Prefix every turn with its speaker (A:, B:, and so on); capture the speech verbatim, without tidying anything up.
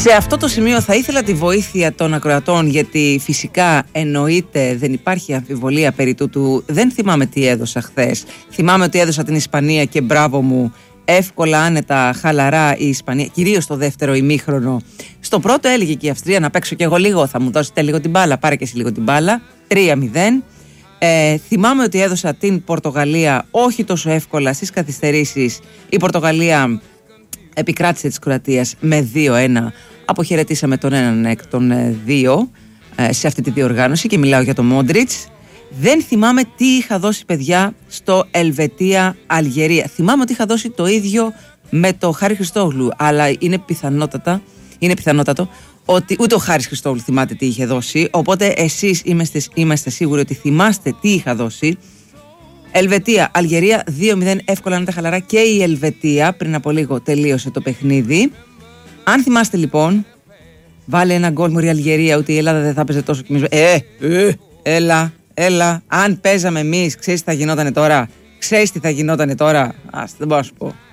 A: Σε αυτό το σημείο θα ήθελα τη βοήθεια των ακροατών, γιατί φυσικά εννοείται δεν υπάρχει αμφιβολία περί τούτου. Δεν θυμάμαι τι έδωσα χθες. Θυμάμαι ότι έδωσα την Ισπανία και μπράβο μου, εύκολα, άνετα, χαλαρά η Ισπανία, κυρίως στο δεύτερο ημίχρονο. Στο πρώτο έλεγε και η Αυστρία να παίξω κι εγώ λίγο, θα μου δώσετε λίγο την μπάλα, πάρε και εσύ λίγο την μπάλα. τρία μηδέν. Ε, θυμάμαι ότι έδωσα την Πορτογαλία όχι τόσο εύκολα στις καθυστερήσεις. Η Πορτογαλία επικράτησε της Κροατίας με δύο ένα. Αποχαιρετήσαμε τον έναν εκ των δύο ε, σε αυτή τη διοργάνωση και μιλάω για τον Μόντριτς. Δεν θυμάμαι τι είχα δώσει, παιδιά, στο Ελβετία-Αλγερία. Θυμάμαι ότι είχα δώσει το ίδιο με το Χάρη Χριστόγλου, αλλά είναι πιθανότατα, είναι πιθανότατο ότι ούτε ο Χάρης Χριστόγλου θυμάται τι είχε δώσει. Οπότε εσείς είμαστε, είμαστε σίγουροι ότι θυμάστε τι είχα δώσει. Ελβετία-Αλγερία δύο μηδέν, εύκολα, να τα χαλαρά, και η Ελβετία πριν από λίγο τελείωσε το παιχνίδι. Αν θυμάστε λοιπόν, βάλε ένα γκολ μωρή Αλγερία, ούτε η Ελλάδα δεν θα παίζε τόσο κοιμισμένο. Ε, ε, έλα, έλα. Αν παίζαμε εμείς, ξέρεις τι θα γινότανε τώρα. Ξέρεις τι θα γινότανε τώρα. Ας, δεν μπορώ να σου πω.